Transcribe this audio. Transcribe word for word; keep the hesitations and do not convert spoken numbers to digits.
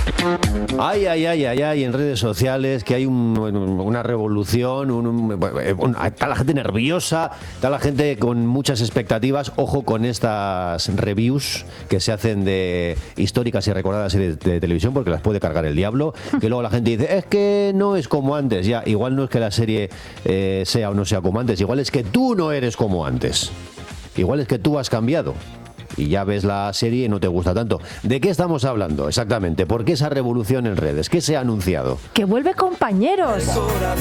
Ay, ay, ay, ay, ay, en redes sociales que hay un, una revolución, un, un, un, está la gente nerviosa, está la gente con muchas expectativas. Ojo con estas reviews que se hacen de históricas y recordadas series de, de televisión, porque las puede cargar el diablo. Que luego la gente dice, es que no es como antes. Ya, igual no es que la serie eh, sea o no sea como antes, igual es que tú no eres como antes. Igual es que tú has cambiado. Y ya ves la serie y no te gusta tanto. ¿De qué estamos hablando exactamente? ¿Por qué esa revolución en redes? ¿Qué se ha anunciado? ¡Que vuelve Compañeros!